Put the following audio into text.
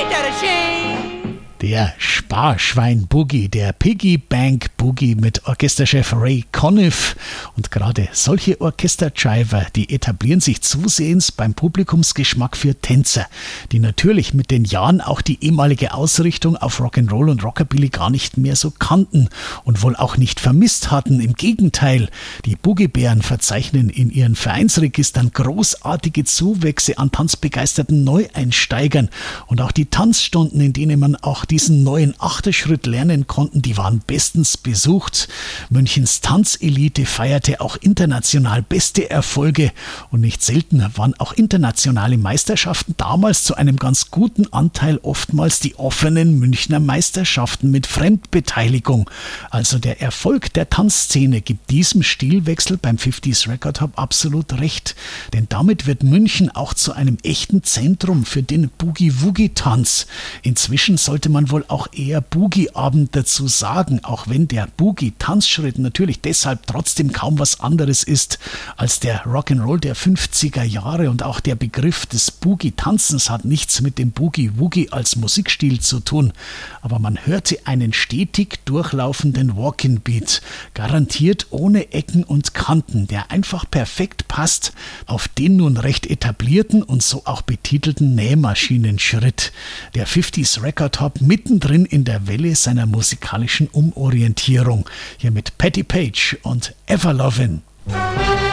Ain't that a shame? Der Sparschwein-Boogie, der Piggy Bank Boogie mit Orchesterchef Ray Conniff. Und gerade solche Orchesterjiver, die etablieren sich zusehends beim Publikumsgeschmack für Tänzer, die natürlich mit den Jahren auch die ehemalige Ausrichtung auf Rock'n'Roll und Rockabilly gar nicht mehr so kannten und wohl auch nicht vermisst hatten. Im Gegenteil, die Boogiebären verzeichnen in ihren Vereinsregistern großartige Zuwächse an tanzbegeisterten Neueinsteigern. Und auch die Tanzstunden, in denen man auch diesen neuen Achterschritt lernen konnten, die waren bestens besucht. Münchens Tanzelite feierte auch international beste Erfolge und nicht selten waren auch internationale Meisterschaften damals zu einem ganz guten Anteil oftmals die offenen Münchner Meisterschaften mit Fremdbeteiligung. Also der Erfolg der Tanzszene gibt diesem Stilwechsel beim 50s Record Hub absolut recht, denn damit wird München auch zu einem echten Zentrum für den Boogie-Woogie-Tanz. Inzwischen sollte man wohl auch eher Boogie-Abend dazu sagen, auch wenn der Boogie-Tanzschritt natürlich deshalb trotzdem kaum was anderes ist als der Rock'n'Roll der 50er Jahre und auch der Begriff des Boogie-Tanzens hat nichts mit dem Boogie-Woogie als Musikstil zu tun, aber man hörte einen stetig durchlaufenden Walk-in-Beat, garantiert ohne Ecken und Kanten, der einfach perfekt passt auf den nun recht etablierten und so auch betitelten Nähmaschinenschritt. Der 50s Record Hub mittendrin in der Welle seiner musikalischen Umorientierung. Hier mit Patti Page und Everlovin'.